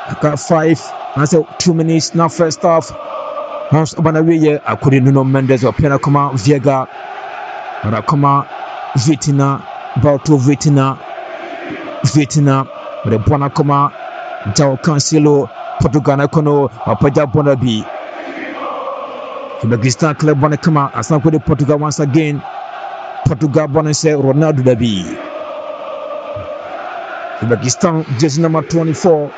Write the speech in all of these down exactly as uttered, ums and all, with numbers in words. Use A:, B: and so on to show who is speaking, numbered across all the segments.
A: got five. I said two minutes now. First half. Once Obanawiye, I couldn't know Mendes or Penacoma Viega. Rakoma Vitina, Balto Vitina, Vitina, the Bonacoma, Jao Cancelo, Portugal Kono, Apaja Bonabi. Uzbekistan club Bonacoma, as now with Portugal once again. Portugal Bonase, Ronaldo Dabi. Uzbekistan, jersey number twenty-four.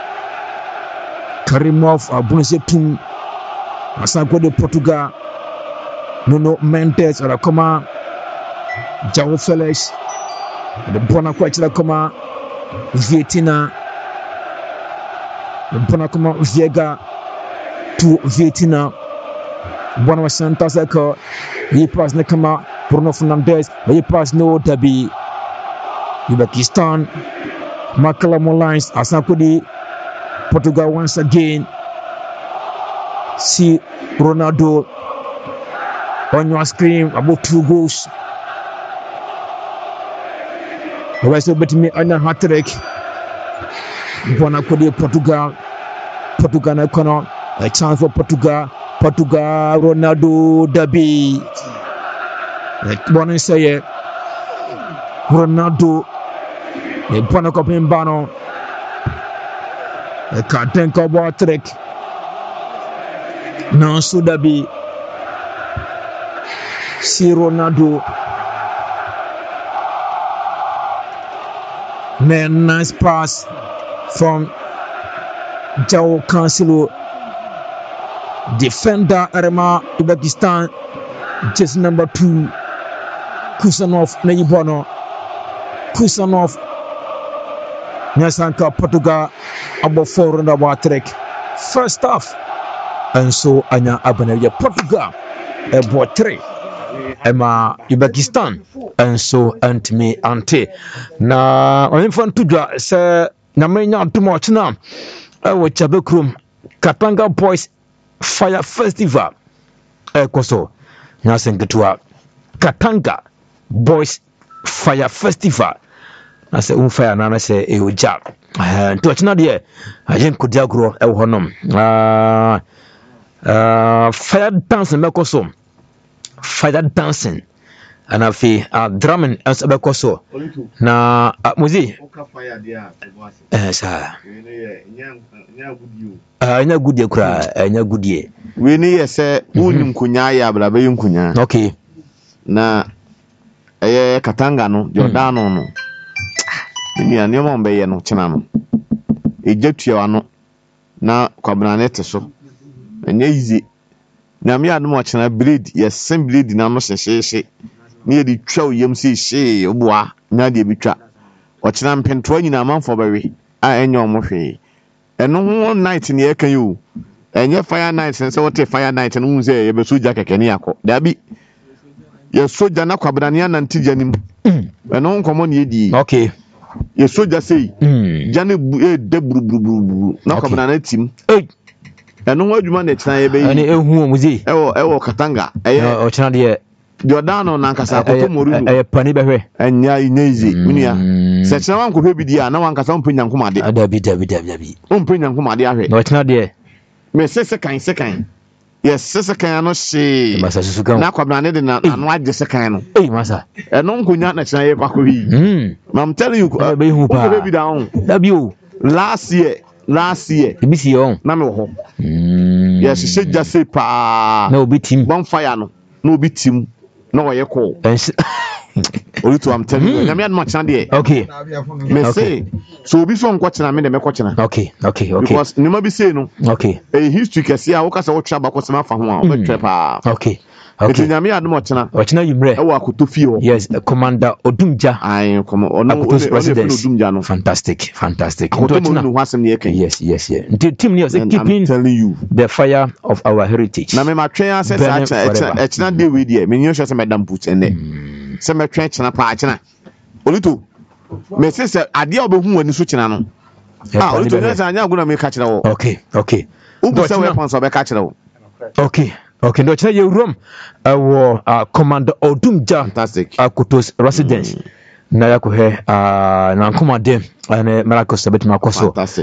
A: Karimov, Abunse Tum, as now with Portugal. Nuno Mendes, Rakoma. Jao Felix, the Bonacoma Koma, Vietina, the Bonacoma Viega to Vietina, Bonava Santos Echo, he pass Nekama, Bruno Fernandes, he pass no Dabi, Uzbekistan, Makala Molines, Asakudi, Portugal once again, see Ronaldo on your screen about two goals. West betimi ana hat-trick. Bona kodi Portugal. Portugal na kono. A chance for Portugal. Portugal Ronaldo Dabi. Bona say Ronaldo. E bona ko pimbano. E ka ten ko bo trick. Non su Dabi. Si Ronaldo. Man, nice pass from Jao Cancelo. Defender Arema Uzbekistan. Just number two. Kusanov Neyibono. Kusanov. Nyasanka Portugal. About four round about trick. First half. And so Anya Abanaya Portugal. About three. Emma Uzbekistan and so and me ante na on fan tudwa se na menya too much now e wo Chabekrum Katanga Boys Fire Festival e koso na sengetua Katanga Boys Fire Festival na se un fire na na se e oja eh to china de ajen kodiagro e wo honom ah ah fire dance me koso fire dancing and afi uh, drumming as abekoso na uh, muzi eh sa ah nya gudie kura nya gudie
B: we ni yese unyum kunya ya bla be yunkunya
A: okay
B: na eh Katanga no Jordan no ni ani mo mbe ye no chena no ejetua no na kwabna net so enye easy na me anu mo chena blade yes sem blade na no hyehyehye ni e di twa yem si hye oboa na de bitwa o chena mpento nyina amanfo bewe a enye omo hwe eno ho night ne e kan you enye fire night sense what fire night no unse ye be soja keke ne yakọ dabi ye soja na kwabna ne na ntija nim eno nkomo ne edi
A: okay
B: ye soja sei jane e de buruburu na kwabna na tim eh eno ho adwuma na chena ye be
A: ani ehu omuzi
B: ewo ewo Katanga eye
A: o chena de
B: Jordan na nkasa akoto moru
A: eh pani behwe
B: enya inezi munia se chena wan kohwe bi dia na wan kasa mpenya nkomade
A: adabi dabi dabi dabi
B: mpenya nkomade ahwe
A: no chena de
B: me sese kan sekan yes sese kan no she
A: masa susukan
B: na kwabna ne de na anu agye sekan no
A: eh masa
B: eno nkonya na chena ye kwako bi
A: mm
B: I'm telling you
A: uh, be hu pa
B: bi down
A: dabi o
B: last year last year
A: e bi si on
B: na me ho
A: mm
B: yes she just say pa
A: na obi team
B: bonfire no na obi team no ye call Olutu I'm telling you na me adma chana de
A: okay
B: me say so obi so nko chana me de me ko chana
A: okay okay okay
B: because nima bi say no
A: okay
B: eh history kesi a wo kasa wo twa ba ko sema fa ho a wo twa pa
A: okay okay
B: na me adma chana
A: o chana yimre
B: e wa akoto fie ho
A: yes Commander Odumja
B: ai komo ono Odumja no
A: fantastic fantastic
B: akoto mo no hasem ne yake
A: yes yes yes team ne is keeping
B: I'm telling you
A: the fire of our heritage
B: na me ma twen ase sa e chana de we de me nyo hwese madam put ene se me twen chana pa chana Olutu me say say ade a obehu wani so chana no ah Olutu ne say anya aguna me ka chana wo
A: okay okay
B: ubu say weapons obe ka chana wo
A: okay okay no chana ye room awo Commander Odumja
B: fantastic
A: akotos residence na yakohe na nkomade ane Maracos betuma koso